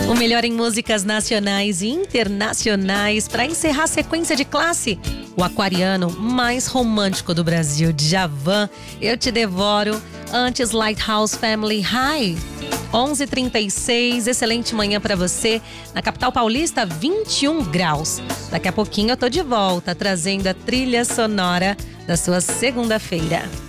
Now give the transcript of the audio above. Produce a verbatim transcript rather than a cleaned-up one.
O melhor em músicas nacionais e internacionais para encerrar a sequência de classe. O aquariano mais romântico do Brasil, Djavan, Eu Te Devoro. Antes, Lighthouse Family High. onze e trinta e seis, excelente manhã para você. Na capital paulista, vinte e um graus. Daqui a pouquinho eu tô de volta, trazendo a trilha sonora da sua segunda-feira.